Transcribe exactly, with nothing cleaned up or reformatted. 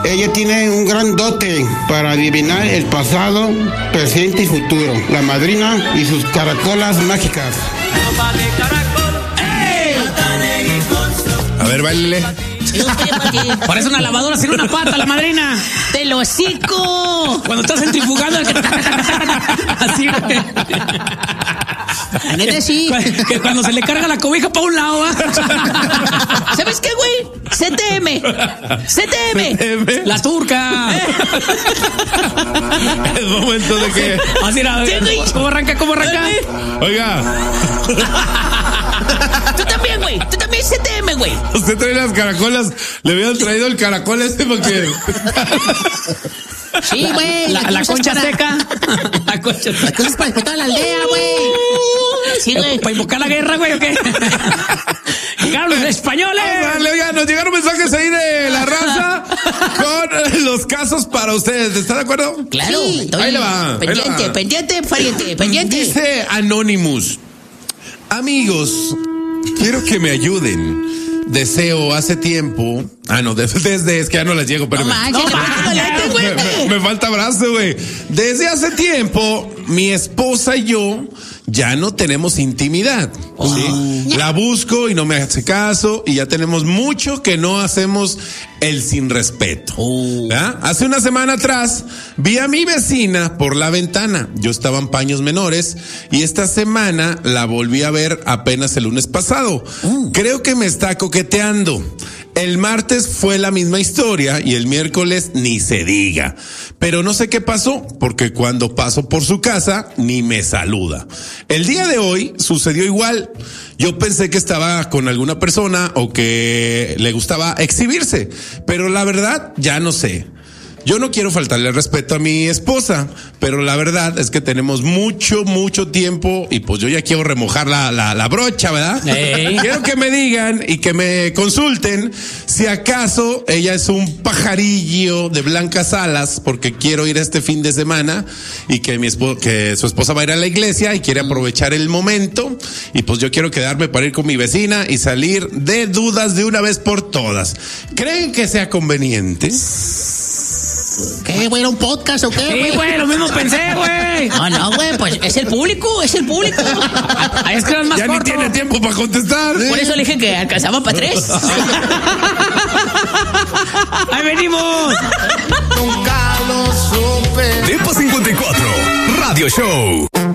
Ella tiene un gran dote para adivinar el pasado, presente y futuro. La madrina y sus caracolas mágicas. A ver, bailele. Parece una lavadora sin una pata, la madrina. ¡Te lo hocico! Cuando estás centrifugando. Así, güey. La neta sí. Que cuando se le carga la cobija para un lado, ¿va? ¿Sabes qué, güey? C T M. C T M. La turca. Es momento de que... Así era. ¿Cómo arranca? ¿Cómo arranca? Oiga. Tú también, güey. Tú también C T M, güey. Usted trae las caracolas. Le hubieran traído el caracol ese porque... Sí, güey. La, la concha para... seca. La concha seca. Las cosas para toda la aldea, güey. Sí, güey. ¿Para invocar la guerra, güey, o qué? ¡Carlos españoles! Dale, oiga, nos llegaron mensajes ahí de la raza con los casos para ustedes. ¿Está de acuerdo? Claro. Sí. Estoy Ahí le va. Pendiente, ahí le va. pendiente, pariente, pendiente. Dice Anonymous: amigos, quiero que me ayuden. Deseo hace tiempo. Ah, no, desde, desde es que ya no las llego, pero No me, manches, No, le pongo man, lente, güey. me, me- me falta brazo, güey. Desde hace tiempo, mi esposa y yo ya no tenemos intimidad. ¿sí? La busco y no me hace caso y ya tenemos mucho que no hacemos el sin respeto. ¿verdad? Hace una semana atrás vi a mi vecina por la ventana. Yo estaba en paños menores y esta semana la volví a ver apenas el lunes pasado. Creo que me está coqueteando. El martes fue la misma historia y el miércoles ni se diga. Pero no sé qué pasó, porque cuando paso por su casa ni me saluda. El día de hoy sucedió igual. Yo pensé que estaba con alguna persona o que le gustaba exhibirse, pero la verdad ya no sé. Yo no quiero faltarle el respeto a mi esposa, pero la verdad es que tenemos mucho, mucho tiempo y pues yo ya quiero remojar la, la, la brocha, ¿verdad? Ey. Quiero que me digan y que me consulten si acaso ella es un pajarillo de blancas alas, porque quiero ir este fin de semana y que mi esposa, que su esposa va a ir a la iglesia y quiere aprovechar el momento y pues yo quiero quedarme para ir con mi vecina y salir de dudas de una vez por todas. ¿Creen que sea conveniente? ¿Qué, güey? ¿Era un podcast o qué, Sí, güey? güey, lo mismo pensé, güey. No, no, güey, pues es el público, es el público. Ahí es que eras más Ya corto. ni tiene tiempo para contestar. Por eso le dije que alcanzaba para tres. Ahí venimos. Nunca lo supe. Depa cincuenta y cuatro Radio Show.